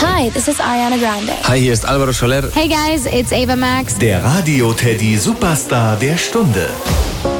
Hi, this is Ariana Grande. Hi, hier ist Alvaro Soler. Hey guys, it's Ava Max. Der Radio Teddy Superstar der Stunde.